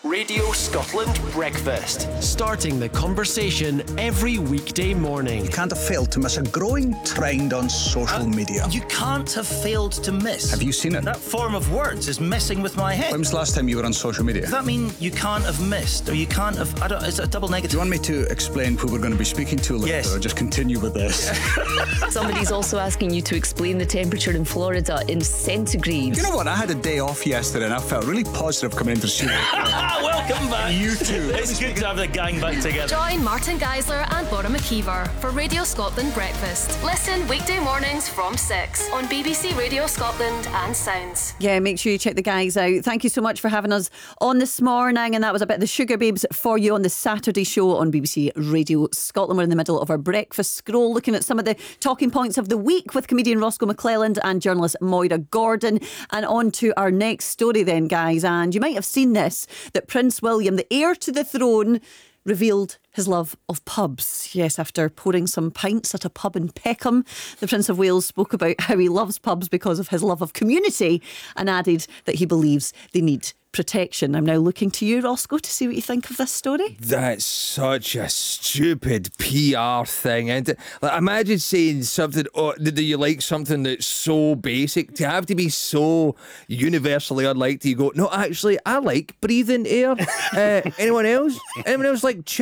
Radio Scotland Breakfast. Starting the conversation every weekday morning. You can't have failed to miss a growing trend on social media. You can't have failed to miss. Have you seen it? That form of words is messing with my head. When was the last time you were on social media? Does that mean you can't have missed, or you can't have... is it a double negative? Do you want me to explain who we're going to be speaking to later, Yes. or just continue with this? Somebody's also asking you to explain the temperature in Florida in centigrade. You know what? I had a day off yesterday and I felt really positive coming into the studio. Welcome back. You too. It's good to have the gang back together. Join Martin Geisler and Bora McKeever for Radio Scotland Breakfast. Listen weekday mornings from 6 on BBC Radio Scotland and Sounds. Yeah, make sure you check the guys out. Thank you so much for having us on this morning. And that was a bit of the Sugar Babes for you on the Saturday show on BBC Radio Scotland. We're in the middle of our breakfast scroll, looking at some of the talking points of the week with comedian Roscoe McClelland and journalist Moira Gordon. And on to our next story then, guys. And you might have seen this, that Prince William, the heir to the throne, revealed his love of pubs. Yes, after pouring some pints at a pub in Peckham, the Prince of Wales spoke about how he loves pubs because of his love of community and added that he believes they need protection. I'm now looking to you, Roscoe, to see what you think of this story. That's such a stupid PR thing, isn't it? Like, imagine saying something, do you like something that's so basic? To have to be so universally unliked, you go, no, actually, I like breathing air. Anyone else? Anyone else like